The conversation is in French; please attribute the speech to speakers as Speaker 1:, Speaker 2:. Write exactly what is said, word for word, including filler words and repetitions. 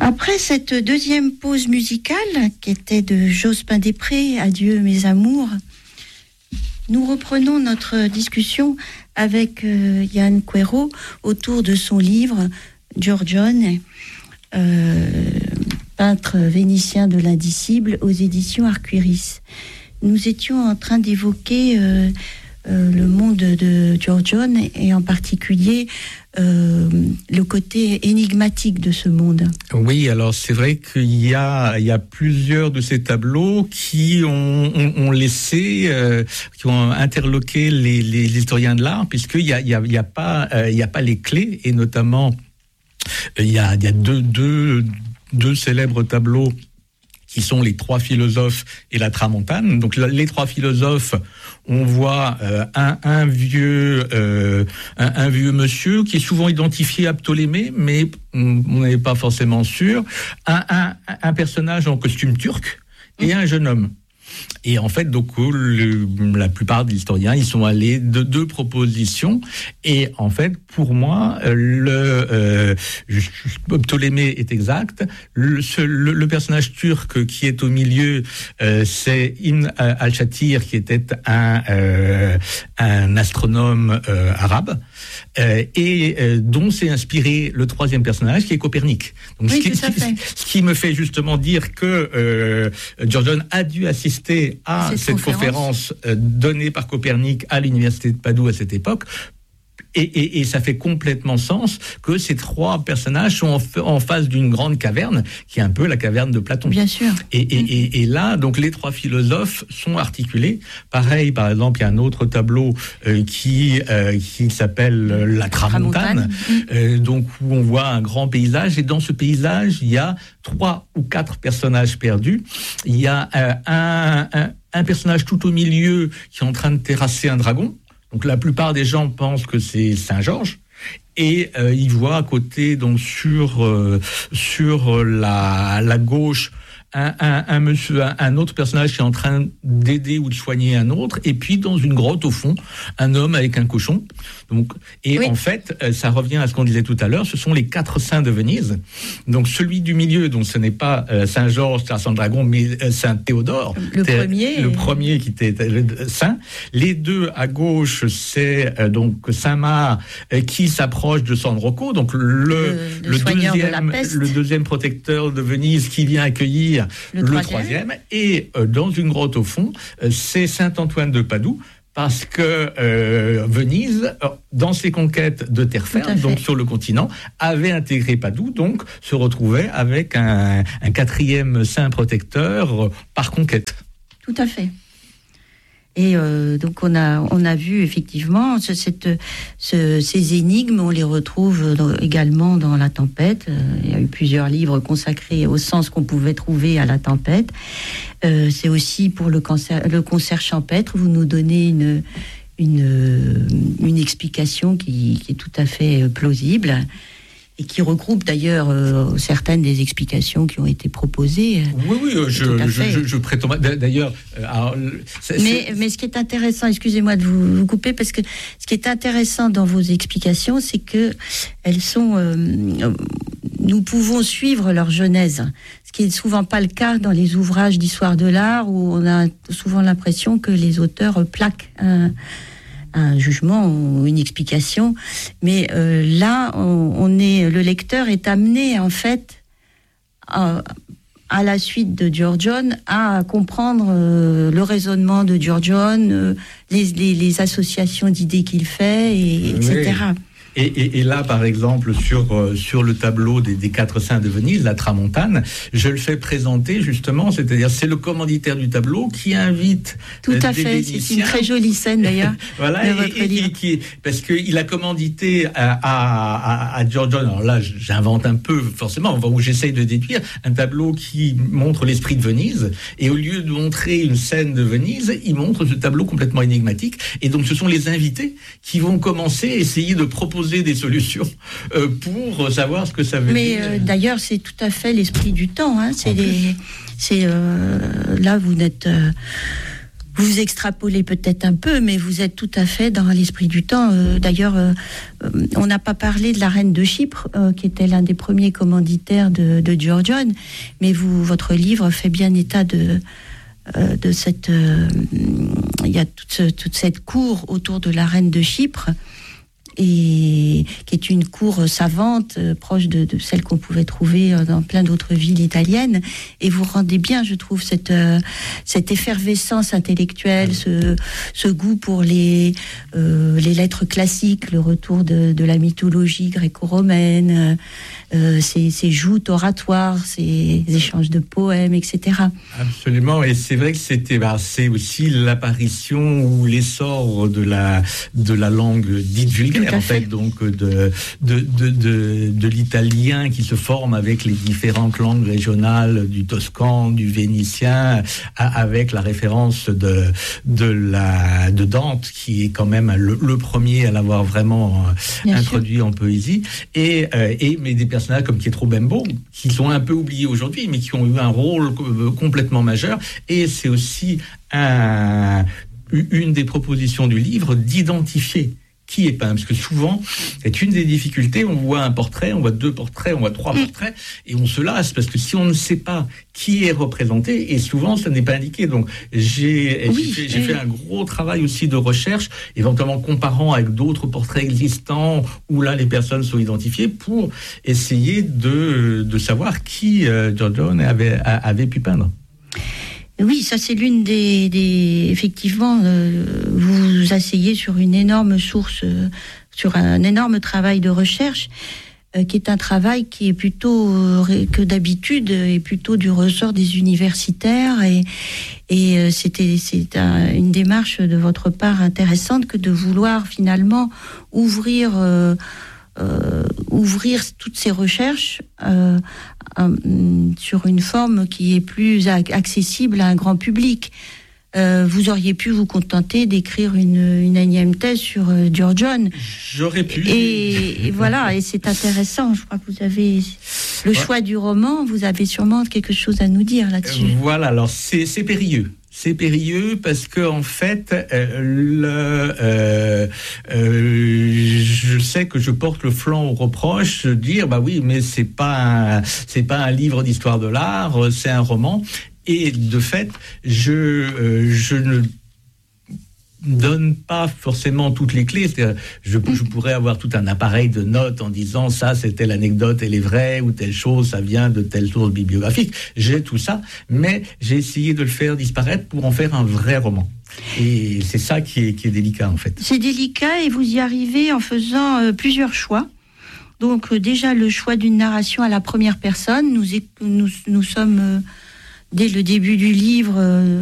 Speaker 1: Après cette deuxième pause musicale, qui était de Jospin-Després, Adieu mes amours, nous reprenons notre discussion avec euh, Yann Quero autour de son livre Giorgione, euh, peintre vénitien de l'indicible, aux éditions Arcueris. Nous étions en train d'évoquer euh, euh, le monde de Giorgione et en particulier euh, le côté énigmatique de ce monde.
Speaker 2: Oui, alors c'est vrai qu'il y a, il y a plusieurs de ces tableaux qui ont, ont, ont laissé, euh, qui ont interloqué les, les, les historiens de l'art, puisqu'il y a, il y a, il y a pas, euh, il y a pas les clés, et notamment euh, il y a, il y a deux, deux, deux célèbres tableaux qui sont les trois philosophes et la Tramontane. Donc les trois philosophes, on voit euh, un, un vieux, euh, un, un vieux monsieur qui est souvent identifié à Ptolémée, mais on n'est pas forcément sûr. Un, un, un personnage en costume turc et un jeune homme. Et en fait, donc, le, la plupart des historiens, ils sont allés de deux propositions. Et en fait, pour moi, le euh, Ptolémée est exact. Le, ce, le, le personnage turc qui est au milieu, euh, c'est Ibn al-Shatir, qui était un, euh, un astronome euh, arabe. Euh, et euh, dont s'est inspiré le troisième personnage, qui est Copernic. Donc,
Speaker 1: oui,
Speaker 2: ce, qui, ce, qui, ce qui me fait justement dire que euh, Giorgione a dû assister à cette, cette conférence, conférence euh, donnée par Copernic à l'université de Padoue à cette époque. Et, et, et ça fait complètement sens que ces trois personnages sont en, en face d'une grande caverne, qui est un peu la caverne de Platon.
Speaker 1: Bien sûr.
Speaker 2: Et, et, mmh. et, et là, donc, les trois philosophes sont articulés. Pareil, par exemple, il y a un autre tableau euh, qui, euh, qui s'appelle euh, La Tramontane, mmh. euh, donc, où on voit un grand paysage. Et dans ce paysage, il y a trois ou quatre personnages perdus. Il y a euh, un, un, un personnage tout au milieu qui est en train de terrasser un dragon. Donc la plupart des gens pensent que c'est Saint-Georges, et euh, ils voient à côté, donc sur euh, sur la la gauche, un, un, un monsieur, un, un autre personnage qui est en train d'aider ou de soigner un autre, et puis dans une grotte au fond, un homme avec un cochon. Donc, et oui. En fait, ça revient à ce qu'on disait tout à l'heure, ce sont les quatre saints de Venise. Donc celui du milieu, donc ce n'est pas euh, Saint-Georges, Saint-Dragon, mais euh, Saint Théodore.
Speaker 1: Le premier.
Speaker 2: Le premier qui était euh, saint. Les deux à gauche, c'est euh, donc Saint-Marc euh, qui s'approche de San Rocco, donc le, le, le, deuxième,
Speaker 1: de la peste.
Speaker 2: le deuxième protecteur de Venise qui vient accueillir le, le troisième. troisième. Et euh, dans une grotte au fond, euh, c'est Saint-Antoine de Padoue. Parce que euh, Venise, dans ses conquêtes de terre ferme, donc sur le continent, avait intégré Padoue, donc se retrouvait avec un, un quatrième saint protecteur par conquête.
Speaker 1: Tout à fait. Et euh, donc on a on a vu effectivement ce, cette, ce, ces énigmes, on les retrouve dans, également dans La Tempête. Euh, il y a eu plusieurs livres consacrés au sens qu'on pouvait trouver à La Tempête. Euh, c'est aussi pour le concert, le concert champêtre. Vous nous donnez une une une explication qui, qui est tout à fait plausible. Et qui regroupe d'ailleurs euh, certaines des explications qui ont été proposées.
Speaker 2: Oui, oui, je, je, je, je prétends. D'ailleurs, euh, alors,
Speaker 1: c'est, mais, c'est... mais ce qui est intéressant, excusez-moi de vous, vous couper, parce que ce qui est intéressant dans vos explications, c'est que elles sont. Euh, nous pouvons suivre leur genèse, ce qui est souvent pas le cas dans les ouvrages d'histoire de l'art, où on a souvent l'impression que les auteurs plaquent un. un jugement ou une explication, mais euh, là, on, on est, le lecteur est amené en fait à, à la suite de Giorgione à comprendre euh, le raisonnement de Giorgione, euh, les, les, les associations d'idées qu'il fait, et, et cetera.
Speaker 2: Oui. Et, et, et là, par exemple, sur euh, sur le tableau des, des quatre saints de Venise, la Tramontane, je le fais présenter justement, c'est-à-dire c'est le commanditaire du tableau qui invite.
Speaker 1: Tout à fait, Vénitiens. C'est une très jolie scène d'ailleurs.
Speaker 2: Voilà, et, et, et qui, parce qu'il a commandité à à, à, à Giorgione. Alors là, j'invente un peu forcément, où j'essaye de déduire un tableau qui montre l'esprit de Venise, et au lieu de montrer une scène de Venise, il montre ce tableau complètement énigmatique. Et donc, ce sont les invités qui vont commencer à essayer de proposer des solutions euh, pour savoir ce que ça veut
Speaker 1: Mais,
Speaker 2: dire.
Speaker 1: Mais euh, d'ailleurs, c'est tout à fait l'esprit du temps. Hein. C'est, les, c'est euh, là, vous n'êtes, euh, vous extrapolez peut-être un peu, mais vous êtes tout à fait dans l'esprit du temps. Euh, d'ailleurs, euh, on n'a pas parlé de la reine de Chypre, euh, qui était l'un des premiers commanditaires de, de Giorgione, mais vous, votre livre fait bien état de, euh, de cette... Euh, il y a toute, toute cette cour autour de la reine de Chypre, et qui est une cour savante, euh, proche de, de celle qu'on pouvait trouver euh, dans plein d'autres villes italiennes. Et vous rendez bien, je trouve, cette, euh, cette effervescence intellectuelle, ce, ce goût pour les, euh, les lettres classiques, le retour de, de la mythologie gréco-romaine, euh, ces, ces joutes oratoires, ces échanges de poèmes, et cetera.
Speaker 2: Absolument, et c'est vrai que c'était, bah, c'est aussi l'apparition ou l'essor de la, de la langue dite vulgaire. En fait, donc de de, de de de l'italien qui se forme avec les différentes langues régionales du toscan, du vénitien, à, avec la référence de de la de Dante qui est quand même le, le premier à l'avoir vraiment Bien introduit sûr. En poésie, et euh, et mais des personnages comme Pietro Bembo qui sont un peu oubliés aujourd'hui, mais qui ont eu un rôle complètement majeur. Et c'est aussi un, une des propositions du livre d'identifier qui est peint, parce que souvent, c'est une des difficultés, on voit un portrait, on voit deux portraits, on voit trois portraits, et on se lasse, parce que si on ne sait pas qui est représenté, et souvent, ça n'est pas indiqué. Donc, j'ai, oui, j'ai, fait, j'ai oui. fait un gros travail aussi de recherche, éventuellement comparant avec d'autres portraits existants, où là, les personnes sont identifiées, pour essayer de, de savoir qui euh, Giorgione avait, avait pu peindre.
Speaker 1: Oui, ça c'est l'une des, des effectivement, euh, vous vous asseyez sur une énorme source, euh, sur un énorme travail de recherche, euh, qui est un travail qui est plutôt euh, que d'habitude est plutôt du ressort des universitaires, et et euh, c'était c'est un, une démarche de votre part intéressante que de vouloir finalement ouvrir. Euh, Euh, ouvrir toutes ces recherches euh, euh, sur une forme qui est plus accessible à un grand public. Euh, vous auriez pu vous contenter d'écrire une, une énième thèse sur euh, Giorgione.
Speaker 2: J'aurais pu.
Speaker 1: Et, et voilà, et c'est intéressant. Je crois que vous avez le ouais. choix du roman. Vous avez sûrement quelque chose à nous dire là-dessus.
Speaker 2: Euh, voilà, alors c'est, c'est périlleux. C'est périlleux parce que en fait, euh, le, euh, euh, je sais que je porte le flanc au reproche de dire bah oui, mais c'est pas un, c'est pas un livre d'histoire de l'art, c'est un roman. Et de fait, je euh, je ne donne pas forcément toutes les clés. C'est-à-dire, je, je pourrais avoir tout un appareil de notes en disant ça, c'est telle anecdote, elle est vraie, ou telle chose, ça vient de telle source bibliographique. J'ai tout ça, mais j'ai essayé de le faire disparaître pour en faire un vrai roman. Et c'est ça qui est, qui est délicat, en fait.
Speaker 1: C'est délicat, et vous y arrivez en faisant euh, plusieurs choix. Donc, euh, déjà, le choix d'une narration à la première personne. Nous, nous, nous sommes, euh, dès le début du livre... Euh,